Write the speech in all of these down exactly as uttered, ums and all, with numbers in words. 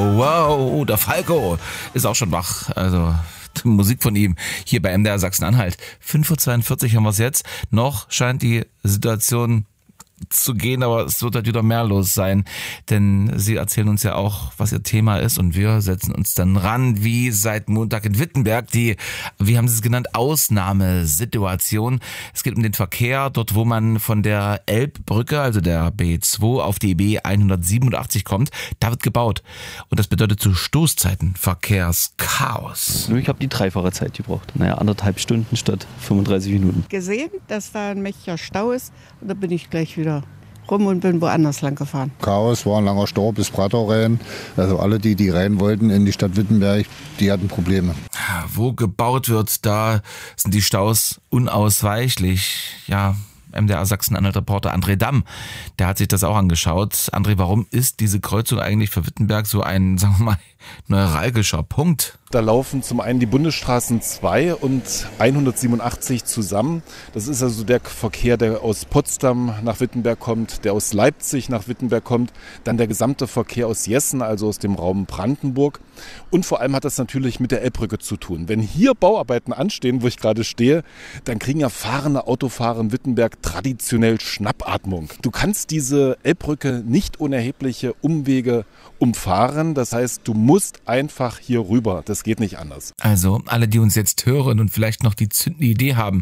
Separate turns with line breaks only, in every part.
wow, der Falco ist auch schon wach. Also Musik von ihm hier bei M D R Sachsen-Anhalt. fünf Uhr zweiundvierzig haben wir es jetzt. Noch scheint die Situation zu gehen, aber es wird halt wieder mehr los sein, denn sie erzählen uns ja auch, was ihr Thema ist und wir setzen uns dann ran, wie seit Montag in Wittenberg, die, wie haben sie es genannt, Ausnahmesituation. Es geht um den Verkehr, dort wo man von der Elbbrücke, also der B zwei auf die B hundertsiebenundachtzig kommt, da wird gebaut und das bedeutet zu Stoßzeiten Verkehrschaos.
Ich habe die dreifache Zeit gebraucht, naja, anderthalb Stunden statt fünfunddreißig Minuten.
Gesehen, dass da ein mächtiger Stau ist und da bin ich gleich wieder rum und bin woanders lang gefahren.
Chaos, war ein langer Stau bis Prater rein. Also alle, die, die rein wollten in die Stadt Wittenberg, die hatten Probleme.
Wo gebaut wird, da sind die Staus unausweichlich. Ja, M D R Sachsen-Anhalt-Reporter André Damm, der hat sich das auch angeschaut. André, warum ist diese Kreuzung eigentlich für Wittenberg so ein, sagen wir mal, neuralgischer Punkt?
Da laufen zum einen die Bundesstraßen zwei und hundertsiebenundachtzig zusammen. Das ist also der Verkehr, der aus Potsdam nach Wittenberg kommt, der aus Leipzig nach Wittenberg kommt, dann der gesamte Verkehr aus Jessen, also aus dem Raum Brandenburg. Und vor allem hat das natürlich mit der Elbbrücke zu tun. Wenn hier Bauarbeiten anstehen, wo ich gerade stehe, dann kriegen ja fahrende Autofahrer in Wittenberg traditionell Schnappatmung. Du kannst diese Elbbrücke nicht ohne erhebliche Umwege umfahren. Das heißt, du musst einfach hier rüber. Das geht nicht anders.
Also alle, die uns jetzt hören und vielleicht noch die zündende Idee haben,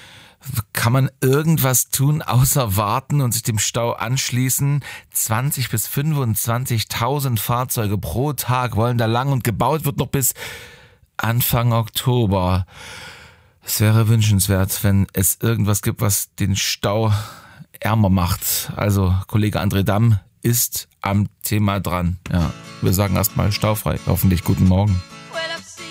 kann man irgendwas tun, außer warten und sich dem Stau anschließen? zwanzig bis fünfundzwanzigtausend Fahrzeuge pro Tag wollen da lang und gebaut wird noch bis Anfang Oktober. Es wäre wünschenswert, wenn es irgendwas gibt, was den Stau ärmer macht. Also Kollege André Damm ist am Thema dran. Ja, wir sagen erstmal staufrei. Hoffentlich guten Morgen.